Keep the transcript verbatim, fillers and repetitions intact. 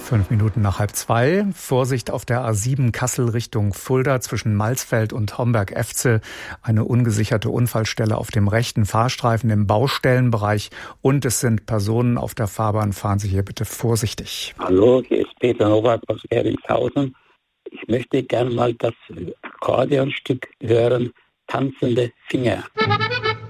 Fünf Minuten nach halb zwei. Vorsicht auf der A sieben Kassel Richtung Fulda zwischen Malsfeld und Homberg-Efze. Eine ungesicherte Unfallstelle auf dem rechten Fahrstreifen im Baustellenbereich. Und es sind Personen auf der Fahrbahn. Fahren Sie hier bitte vorsichtig. Hallo, hier ist Peter Nowak aus Geringhausen. Ich möchte gerne mal das Akkordeonstück hören, Tanzende Finger.